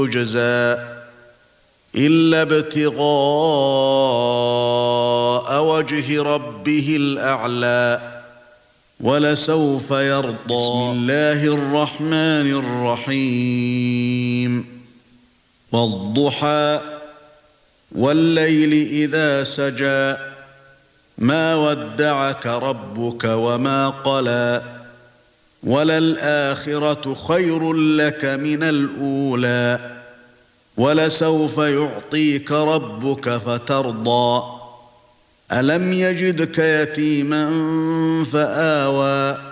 يجزى إلا ابتغاء وجه ربه الأعلى ولسوف يرضى. بسم الله الرحمن الرحيم. والضحى والليل إذا سجى ما ودعك ربك وما قلى وللآخرة خير لك من الأولى ولسوف يعطيك ربك فترضى. ألم يجدك يتيما فآوى